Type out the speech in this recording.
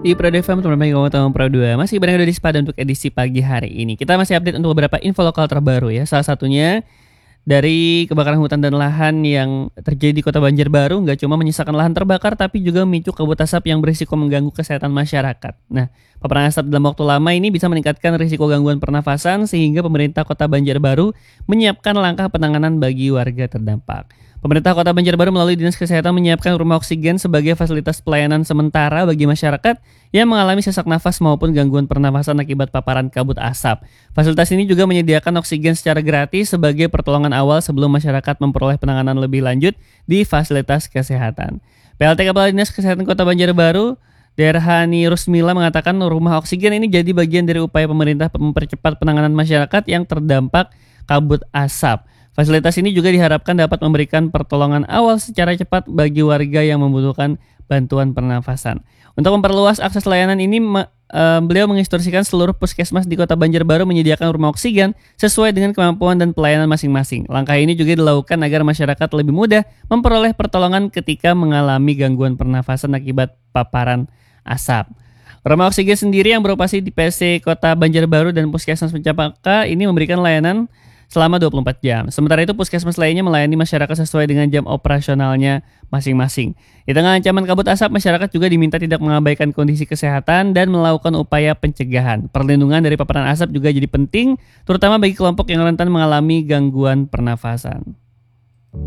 Di Prado FM, teman-teman yang ngomong Pro 2 masih bareng dari Spada untuk edisi pagi hari ini. Kita masih update untuk beberapa info lokal terbaru ya. Salah satunya dari kebakaran hutan dan lahan yang terjadi di Kota Banjarbaru nggak cuma menyisakan lahan terbakar tapi juga memicu kabut asap yang berisiko mengganggu kesehatan masyarakat. Nah, paparan asap dalam waktu lama ini bisa meningkatkan risiko gangguan pernafasan sehingga pemerintah Kota Banjarbaru menyiapkan langkah penanganan bagi warga terdampak. Pemerintah Kota Banjarbaru melalui Dinas Kesehatan menyiapkan rumah oksigen sebagai fasilitas pelayanan sementara bagi masyarakat yang mengalami sesak nafas maupun gangguan pernafasan akibat paparan kabut asap. Fasilitas ini juga menyediakan oksigen secara gratis sebagai pertolongan awal sebelum masyarakat memperoleh penanganan lebih lanjut di fasilitas kesehatan. PLT Kepala Dinas Kesehatan Kota Banjarbaru, Derhani Rusmila mengatakan rumah oksigen ini jadi bagian dari upaya pemerintah mempercepat penanganan masyarakat yang terdampak kabut asap. Fasilitas ini juga diharapkan dapat memberikan pertolongan awal secara cepat bagi warga yang membutuhkan bantuan pernafasan. Untuk memperluas akses layanan ini, beliau menginstruksikan seluruh puskesmas di Kota Banjarbaru menyediakan rumah oksigen sesuai dengan kemampuan dan pelayanan masing-masing. Langkah ini juga dilakukan agar masyarakat lebih mudah memperoleh pertolongan ketika mengalami gangguan pernafasan akibat paparan asap. Rumah oksigen sendiri yang beroperasi di PC Kota Banjarbaru dan Puskesmas Pencapaka ini memberikan layanan selama 24 jam. Sementara itu puskesmas lainnya melayani masyarakat sesuai dengan jam operasionalnya masing-masing. Di tengah ancaman kabut asap, masyarakat juga diminta tidak mengabaikan kondisi kesehatan dan melakukan upaya pencegahan. Perlindungan dari paparan asap juga jadi penting, terutama bagi kelompok yang rentan mengalami gangguan pernafasan.